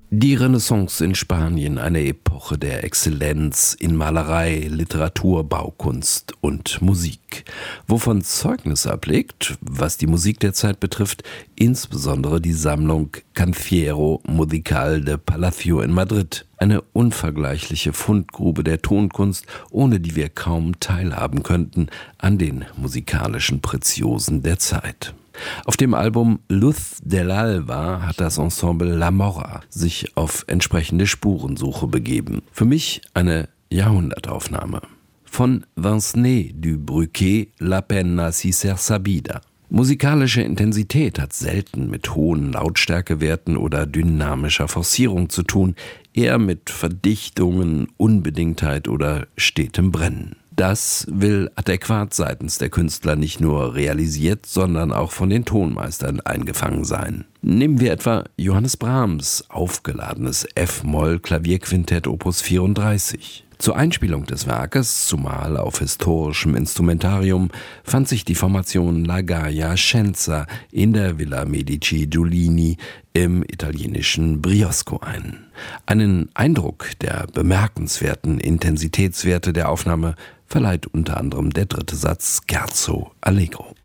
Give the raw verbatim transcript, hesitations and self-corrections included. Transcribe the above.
Die Renaissance in Spanien, eine Epoche der Exzellenz in Malerei, Literatur, Baukunst und Musik, wovon Zeugnis ablegt, was die Musik der Zeit betrifft, insbesondere die Sammlung Cancionero Musical de Palacio in Madrid, eine unvergleichliche Fundgrube der Tonkunst, ohne die wir kaum teilhaben könnten an den musikalischen Preziosen der Zeit. Auf dem Album Luz del Alba hat das Ensemble La Morra sich auf entsprechende Spurensuche begeben. Für mich eine Jahrhundertaufnahme. Von Vincent du Bruquet, La Pena si ser sabida. Musikalische Intensität hat selten mit hohen Lautstärkewerten oder dynamischer Forcierung zu tun, eher mit Verdichtungen, Unbedingtheit oder stetem Brennen. Das will adäquat seitens der Künstler nicht nur realisiert, sondern auch von den Tonmeistern eingefangen sein. Nehmen wir etwa Johannes Brahms' aufgeladenes F-Moll-Klavierquintett Opus vierunddreißig. Zur Einspielung des Werkes, zumal auf historischem Instrumentarium, fand sich die Formation La Gaia Scienza in der Villa Medici Giulini im italienischen Briosco ein. Einen Eindruck der bemerkenswerten Intensitätswerte der Aufnahme verleiht unter anderem der dritte Satz Scherzo Allegro.